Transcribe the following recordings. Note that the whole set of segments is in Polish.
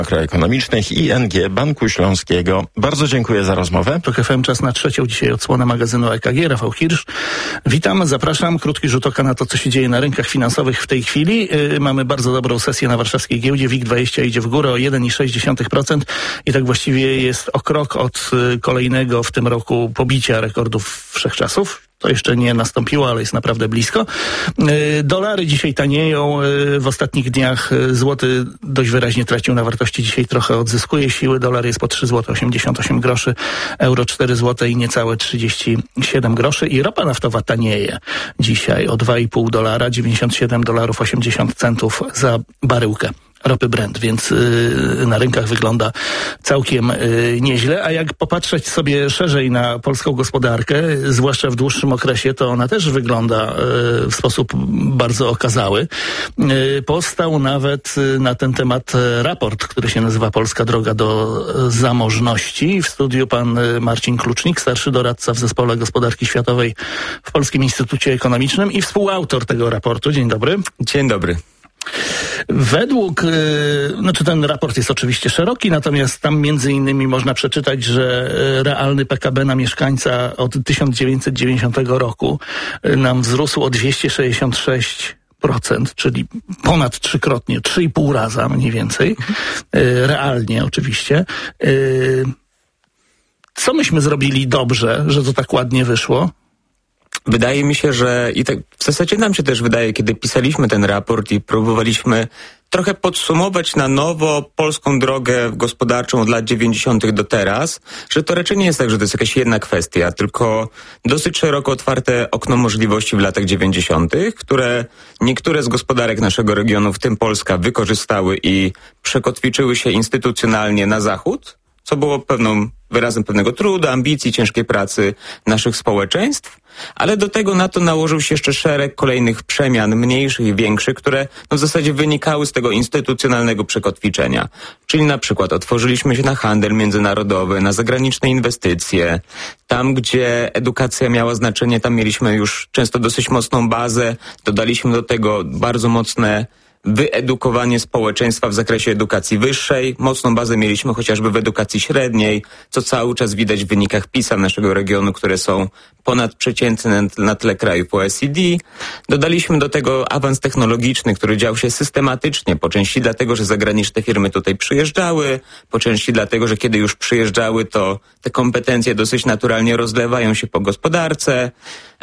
makroekonomicznych ING Banku Śląskiego. Bardzo dziękuję za rozmowę. TOK FM, czas na trzecią dzisiaj odsłonę magazynu EKG. Rafał Hirsch. Witam, zapraszam. Krótki rzut oka na to, co się dzieje na rynkach finansowych w tej chwili. Mamy bardzo dobrą sesję na warszawskiej giełdzie. WIG20 idzie w górę o 1,6% i tak właściwie jest o krok od kolejnego w tym roku pobicia rekordów wszechczasów. To jeszcze nie nastąpiło, ale jest naprawdę blisko. Dolary dzisiaj tanieją. W ostatnich dniach złoty dość wyraźnie tracił na wartości. Dzisiaj trochę odzyskuje siły. Dolar jest po 3,88 zł, euro 4 zł i niecałe 37 groszy. I ropa naftowa tanieje dzisiaj o $2,5, $97,80 za baryłkę ropy Brent, więc na rynkach wygląda całkiem nieźle. A jak popatrzeć sobie szerzej na polską gospodarkę, zwłaszcza w dłuższym okresie, to ona też wygląda w sposób bardzo okazały. Powstał nawet na ten temat raport, który się nazywa Polska droga do zamożności. W studiu pan Marcin Klucznik, starszy doradca w Zespole Gospodarki Światowej w Polskim Instytucie Ekonomicznym i współautor tego raportu. Dzień dobry. Dzień dobry. Według, ten raport jest oczywiście szeroki, natomiast tam między innymi można przeczytać, że realny PKB na mieszkańca od 1990 roku nam wzrósł o 266%, czyli ponad trzykrotnie, 3,5 raza mniej więcej, realnie oczywiście. Co myśmy zrobili dobrze, że to tak ładnie wyszło? Wydaje mi się, że i tak w zasadzie nam się też wydaje, kiedy pisaliśmy ten raport i próbowaliśmy trochę podsumować na nowo polską drogę gospodarczą od lat 90. do teraz, że to raczej nie jest tak, że to jest jakaś jedna kwestia, tylko dosyć szeroko otwarte okno możliwości w latach 90., które niektóre z gospodarek naszego regionu, w tym Polska, wykorzystały i przekotwiczyły się instytucjonalnie na zachód, co było wyrazem pewnego trudu, ambicji, ciężkiej pracy naszych społeczeństw, ale do tego na to nałożył się jeszcze szereg kolejnych przemian, mniejszych i większych, które w zasadzie wynikały z tego instytucjonalnego przekotwiczenia. Czyli na przykład otworzyliśmy się na handel międzynarodowy, na zagraniczne inwestycje. Tam, gdzie edukacja miała znaczenie, tam mieliśmy już często dosyć mocną bazę. Dodaliśmy do tego bardzo mocne wyedukowanie społeczeństwa w zakresie edukacji wyższej. Mocną bazę mieliśmy chociażby w edukacji średniej, co cały czas widać w wynikach PISA naszego regionu, które są ponadprzeciętne na tle krajów OECD. Dodaliśmy do tego awans technologiczny, który dział się systematycznie, po części dlatego, że zagraniczne firmy tutaj przyjeżdżały, po części dlatego, że kiedy już przyjeżdżały, to te kompetencje dosyć naturalnie rozlewają się po gospodarce.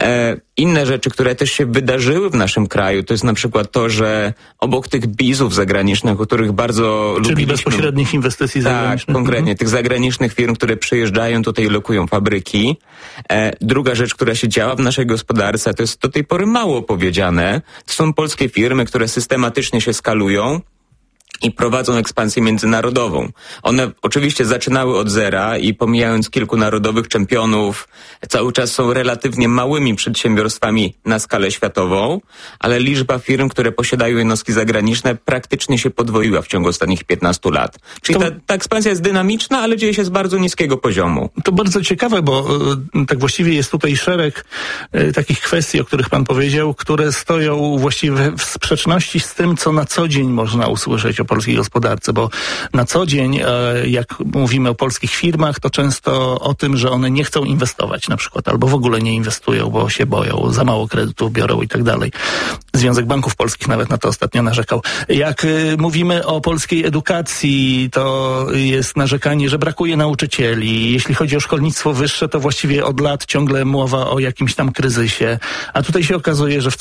Inne rzeczy, które też się wydarzyły w naszym kraju, to jest na przykład to, że obok tych bizów zagranicznych, o których bardzo lubiliśmy... Czyli bezpośrednich inwestycji zagranicznych. Tak, konkretnie. Tych zagranicznych firm, które przyjeżdżają tutaj i lokują fabryki. Druga rzecz, która się działa w naszej gospodarce, to jest do tej pory mało powiedziane. To są polskie firmy, które systematycznie się skalują i prowadzą ekspansję międzynarodową. One oczywiście zaczynały od zera i pomijając kilku narodowych czempionów, cały czas są relatywnie małymi przedsiębiorstwami na skalę światową, ale liczba firm, które posiadają jednostki zagraniczne, praktycznie się podwoiła w ciągu ostatnich 15 lat. Czyli ta ekspansja jest dynamiczna, ale dzieje się z bardzo niskiego poziomu. To bardzo ciekawe, bo tak właściwie jest tutaj szereg takich kwestii, o których pan powiedział, które stoją właściwie w sprzeczności z tym, co na co dzień można usłyszeć o polskiej gospodarce, bo na co dzień, jak mówimy o polskich firmach, to często o tym, że one nie chcą inwestować na przykład, albo w ogóle nie inwestują, bo się boją, za mało kredytów biorą i tak dalej. Związek Banków Polskich nawet na to ostatnio narzekał. Jak mówimy o polskiej edukacji, to jest narzekanie, że brakuje nauczycieli. Jeśli chodzi o szkolnictwo wyższe, to właściwie od lat ciągle mowa o jakimś tam kryzysie, a tutaj się okazuje, że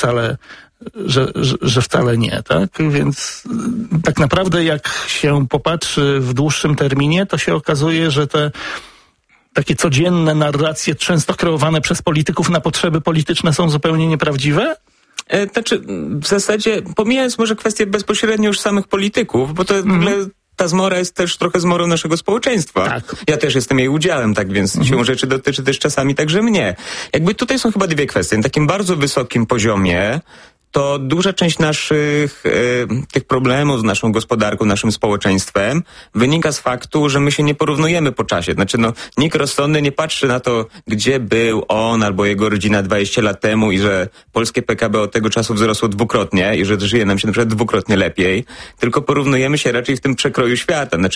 wcale nie, tak? Więc tak naprawdę jak się popatrzy w dłuższym terminie, to się okazuje, że te takie codzienne narracje, często kreowane przez polityków na potrzeby polityczne, są zupełnie nieprawdziwe? Znaczy, w zasadzie, pomijając może kwestie bezpośrednio już samych polityków, bo to w ogóle ta zmora jest też trochę zmorą naszego społeczeństwa. Tak. Ja też jestem jej udziałem, tak więc siłą rzeczy dotyczy też czasami także mnie. Jakby tutaj są chyba dwie kwestie. Na takim bardzo wysokim poziomie to duża część naszych tych problemów z naszą gospodarką, naszym społeczeństwem wynika z faktu, że my się nie porównujemy po czasie. Znaczy, nikt rozsądny nie patrzy na to, gdzie był on albo jego rodzina 20 lat temu i że polskie PKB od tego czasu wzrosło dwukrotnie i że żyje nam się na przykład dwukrotnie lepiej, tylko porównujemy się raczej w tym przekroju świata. Znaczy,